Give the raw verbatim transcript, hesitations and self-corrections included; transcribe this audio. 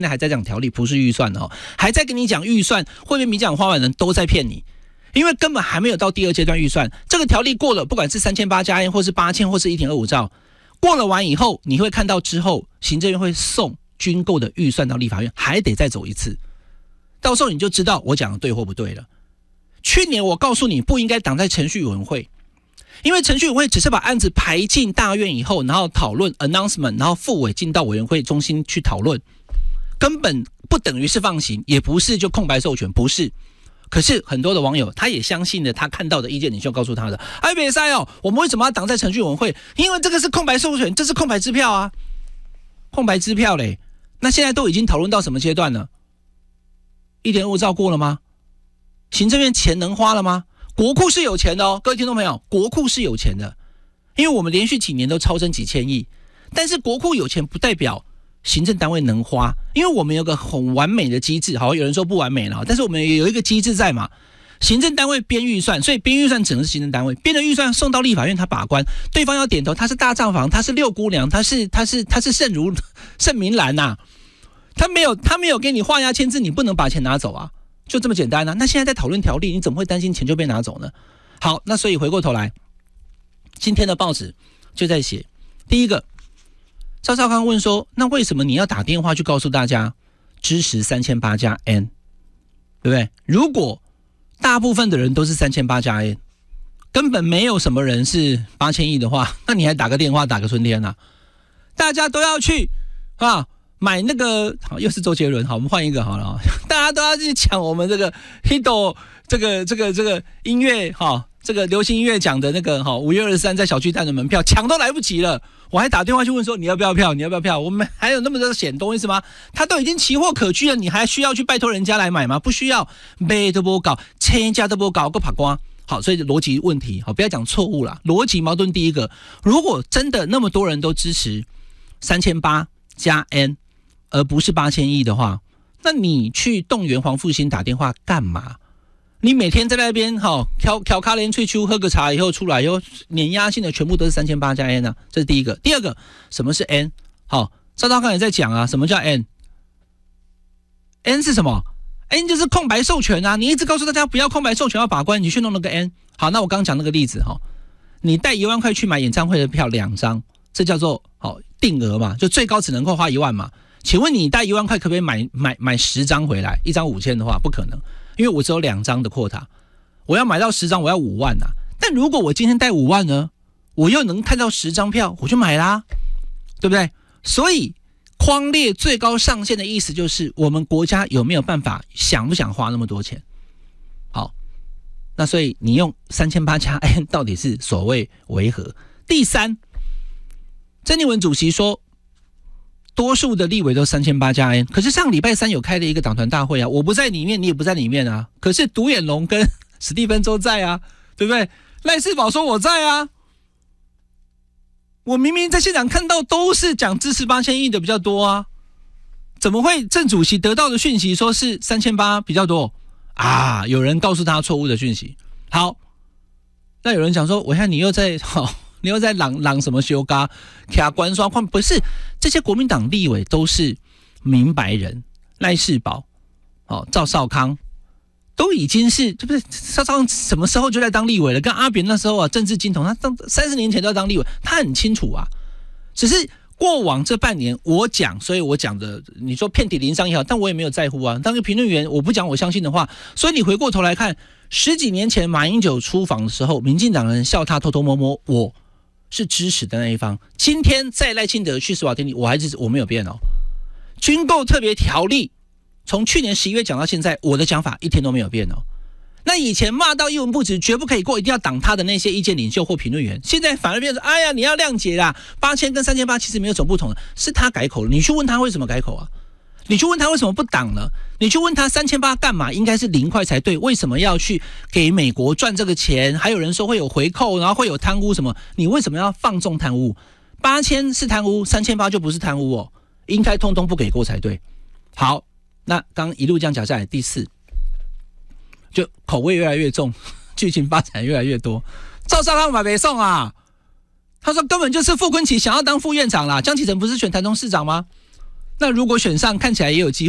那还在讲条例，不是预算哦，还在跟你讲预算，会不会民进党花完人都在骗你？因为根本还没有到第二阶段预算，这个条例过了，不管是三千八加 N， 或是八千，或是 一点二五兆，过了完以后，你会看到之后，行政院会送军购的预算到立法院，还得再走一次，到时候你就知道我讲的对或不对了。去年我告诉你不应该挡在程序委员会，因为程序委员会只是把案子排进大院以后，然后讨论 announcement， 然后复委进到委员会中心去讨论，根本不等于是放行，也不是就空白授权，不是。可是很多的网友他也相信了他看到的意见领袖告诉他的，哎，别塞哦，我们为什么要挡在程序委员会？因为这个是空白授权，这是空白支票啊，空白支票嘞。那现在都已经讨论到什么阶段了？ 一点二五兆过了吗？行政院钱能花了吗？国库是有钱的哦，各位听众朋友，国库是有钱的，因为我们连续几年都超增几千亿，但是国库有钱不代表行政单位能花，因为我们有个很完美的机制，好，有人说不完美了，但是我们有一个机制在嘛，行政单位编预算，所以编预算只能是行政单位编的预算送到立法院，他把关，对方要点头，他是大账房，他是六姑娘，他是他是他是圣如圣明兰呐、啊，他没有他没有给你画押签字，你不能把钱拿走啊，就这么简单啊。那现在在讨论条例，你怎么会担心钱就被拿走呢？好，那所以回过头来，今天的报纸就在写，第一个。赵少康问说：“那为什么你要打电话去告诉大家支持三千八加 N， 对不对？如果大部分的人都是三千八加 N， 根本没有什么人是八千亿的话，那你还打个电话打个春天啊？大家都要去啊买那个，好，又是周杰伦，好，我们换一个好了，大家都要去抢我们这个 Hito 这个这个这个音乐哈。”这个流行音乐奖的那个哈，五月二十三在小巨蛋的门票抢都来不及了，我还打电话去问说你要不要票，你要不要票？我们还有那么多险，懂我意思吗？他都已经期货可居了，你还需要去拜托人家来买吗？不需要，买都不搞，千家都不搞，够爬光。好，所以逻辑问题，好，不要讲错误啦，逻辑矛盾。第一个，如果真的那么多人都支持三千八加 N， 而不是八千亿的话，那你去动员黄复兴打电话干嘛？你每天在那边好挑挑卡连吹秋喝个茶以后出来以后，碾压性的全部都是三千八加 N 啊，这是第一个。第二个，什么是 N？ 好，赵少康也在讲啊，什么叫 N？N 是什么 ？N 就是空白授权啊！你一直告诉大家不要空白授权，要把关，你去弄那个 N。好，那我刚刚讲那个例子哈，你带一万块去买演唱会的票两张，这叫做好定额嘛，就最高只能够花一万嘛。请问你带一万块可不可以买买买十张回来？一张五千的话，不可能。因为我只有两张的quota，我要买到十张，我要五万啊。但如果我今天带五万呢，我又能看到十张票，我就买啦，对不对？所以匡列最高上限的意思就是，我们国家有没有办法，想不想花那么多钱？好，那所以你用三千八加 N 到底是所谓为何？第三，曾丽文主席说。多数的立委都三千八加 N， 可是上礼拜三有开了一个党团大会啊，我不在里面，你也不在里面啊。可是独眼龙跟史蒂芬周在啊，对不对？赖士葆说我在啊，我明明在现场看到都是讲支持八千亿的比较多啊，怎么会郑主席得到的讯息说是三千八比较多啊？有人告诉他错误的讯息。好，那有人讲说，我看你又在好。哦你又在朗朗什么修嘎卡关刷换？不是，这些国民党立委都是明白人，赖士葆、哦赵少康都已经是，对不对？赵少康什么时候就在当立委了？跟阿扁那时候啊，政治金童，他当三十年前都要当立委，他很清楚啊。只是过往这半年我讲，所以我讲的，你说遍体鳞伤也好，但我也没有在乎啊。当个评论员，我不讲我相信的话，所以你回过头来看，十几年前马英九出访的时候，民进党人笑他偷偷摸摸，我。是支持的那一方。今天在赖清德去斯瓦蒂尼，我还是我没有变哦。军购特别条例，从去年十一月讲到现在，我的讲法一天都没有变哦。那以前骂到一文不值，绝不可以过，一定要挡他的那些意见领袖或评论员，现在反而变成，哎呀，你要谅解啦，八千跟三千八其实没有什么不同的，是他改口了。你去问他为什么改口啊？你去问他为什么不挡呢？你去问他三千八干嘛？应该是零块才对，为什么要去给美国赚这个钱？还有人说会有回扣，然后会有贪污什么？你为什么要放纵贪污？八千是贪污，三千八就不是贪污哦，应该通通不给过才对。好，那刚一路这样讲下来，第四，就口味越来越重，剧情发展越来越多。赵少康把北送啊，他说根本就是傅崐萁想要当副院长啦。江启臣不是选台中市长吗？ 那如果选上，看起来也有机会。